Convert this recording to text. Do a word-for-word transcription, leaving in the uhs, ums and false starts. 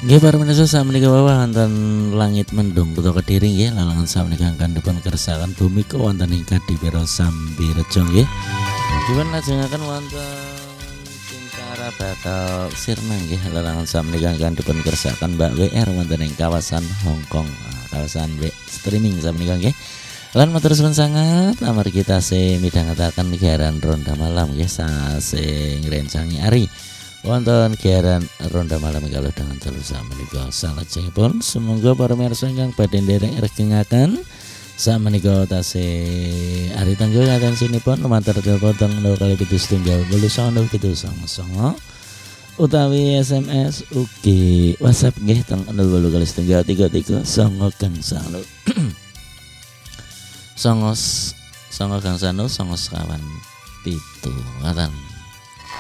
Nggih para menisa sakmenika wawah wonten langit mendung kutha Kediri nggih lalangan sakmenika ingkang dipun kersakaken bumi wonten ing Kadipira Sambirejo nggih. Dipun lajengaken wonten Cintara Bakal Sirna nggih lalangan sakmenika ingkang dipun kersakaken Mbak W R wonten ing kawasan Hong Kong, kawasan W streaming sakmenika nggih. Lan matur suwun sanget amargi tasih midhangetaken giaran ronda malam nggih sasing ngrencangi ari. Wonten giaran ronda malam kalau dengan terus menika salajengipun semoga para mirsa ingkang badhe nderek regengaken sakmenika tasih ari tanggal atensinipun lumantar telepon nol kali pitu setunggal wolu songo pitu songo songo utawi S M S ugi WhatsApp nggih teng nol wolu kali setunggal tiga tiga songo gangsal songo songo gangsal songo sekawan pitu ngaten.